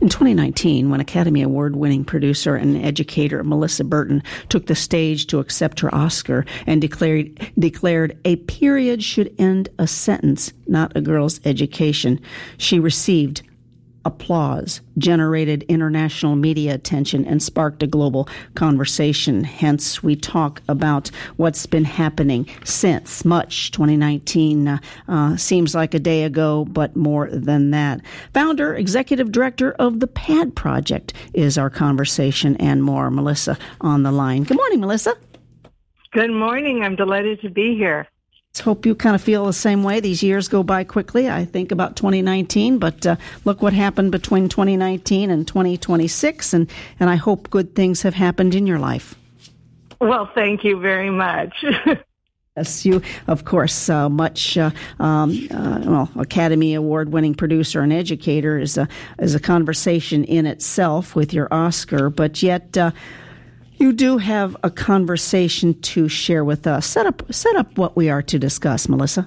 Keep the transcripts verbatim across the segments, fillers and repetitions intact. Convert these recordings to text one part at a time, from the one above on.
In twenty nineteen, when Academy Award-winning producer and educator Melissa Burton took the stage to accept her Oscar and declared declared a period should end a sentence, not a girl's education, she received applause, generated international media attention, and sparked a global conversation. Hence, we talk about what's been happening since much. twenty nineteen uh, uh, seems like a day ago, but more than that. Founder, executive director of the PAD Project is our conversation, and more. Melissa on the line. Good morning, Melissa. Good morning. I'm delighted to be here. Hope you kind of feel the same way. These years go by quickly. I think about twenty nineteen, but uh, look what happened between twenty nineteen and twenty twenty-six, and, and I hope good things have happened in your life. Well, thank you very much. Yes, you, of course, uh, much, uh, um, uh, well, Academy Award-winning producer and educator is a, is a conversation in itself with your Oscar, but yet... Uh, You do have a conversation to share with us. Set up, set up what we are to discuss, Melissa.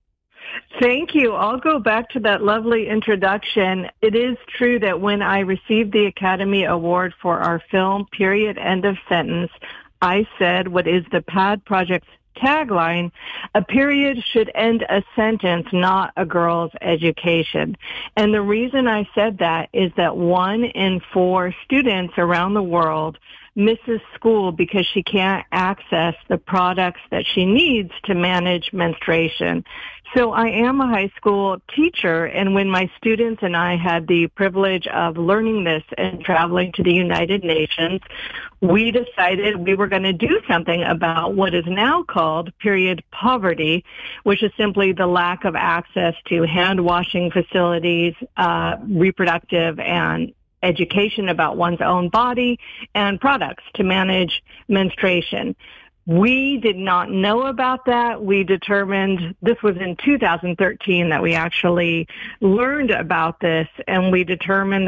Thank you. I'll go back to that lovely introduction. It is true that when I received the Academy Award for our film, Period, End of Sentence, I said what is the PAD Project's tagline, a period should end a sentence, not a girl's education. And the reason I said that is that one in four students around the world misses school because she can't access the products that she needs to manage menstruation. So I am a high school teacher, and when my students and I had the privilege of learning this and traveling to the United Nations, we decided we were going to do something about what is now called period poverty, which is simply the lack of access to hand washing facilities, uh, reproductive and education about one's own body, and products to manage menstruation. We did not know about that. We determined, this was in two thousand thirteen that we actually learned about this, and we determined